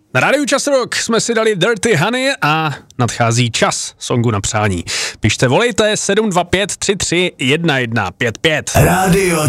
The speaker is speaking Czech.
Na rádiu Čas Rock jsme si dali Dirty Honey a nadchází čas songu na přání. Pište, volejte 725 33 1155. Rádio